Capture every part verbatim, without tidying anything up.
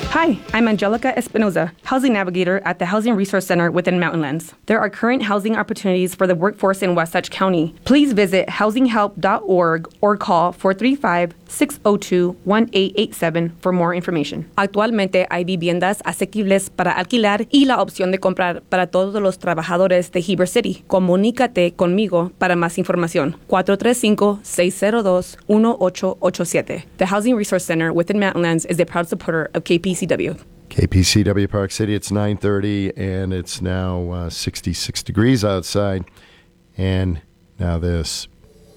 Hi, I'm Angelica Espinoza, Housing Navigator at the Housing Resource Center within Mountainlands. There are current housing opportunities for the workforce in Wasatch County. Please visit housing help dot org or call four three five, six zero two, one eight eight seven for more information. Actualmente hay viviendas asequibles para alquilar y la opción de comprar para todos los trabajadores de Heber City. Comunícate conmigo para más información. cuatro tres cinco, seis cero dos, uno ocho ocho siete. The Housing Resource Center within Mountainlands is a proud supporter of K P C W. K P C W Park City, it's nine thirty, and it's now uh, sixty-six degrees outside. And now this.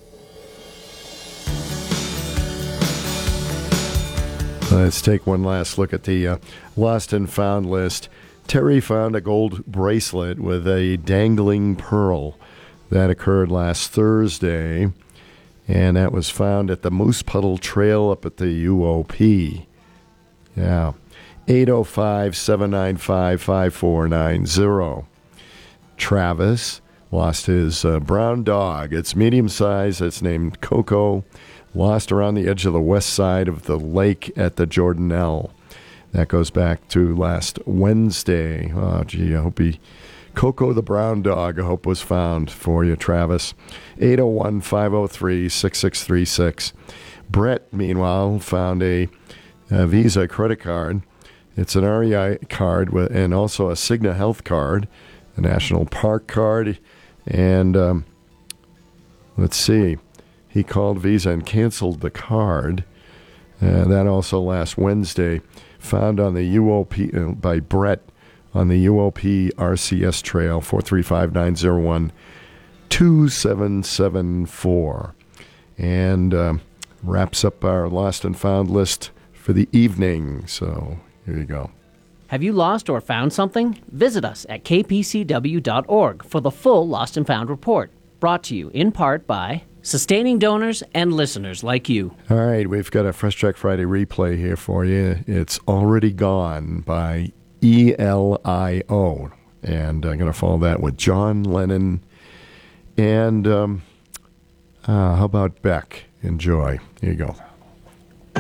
Let's take one last look at the uh, lost and found list. Terry found a gold bracelet with a dangling pearl. That occurred last Thursday, and that was found at the Moose Puddle Trail up at the U O P. Yeah. eight oh five, seven nine five, five four nine zero. Travis lost his uh, brown dog. It's medium size. It's named Coco. Lost around the edge of the west side of the lake at the Jordanelle. That goes back to last Wednesday. Oh, gee, I hope he... Coco the brown dog, I hope, was found for you, Travis. eight oh one, five oh three, six six three six. Brett, meanwhile, found a, a Visa credit card. It's an R E I card with, and also a Cigna Health card, a National Park card, and um, let's see, he called Visa and canceled the card. Uh, that also last Wednesday, found on the U O P uh, by Brett on the U O P R C S trail, four three five, nine oh one, two seven seven four. And um, wraps up our lost and found list for the evening. So here you go. Have you lost or found something? Visit us at k p c w dot org for the full Lost and Found report. Brought to you in part by sustaining donors and listeners like you. All right, we've got a Fresh Track Friday replay here for you. It's Already Gone by E L I O. And I'm going to follow that with John Lennon. And um, uh, how about Beck? Enjoy. Here you go.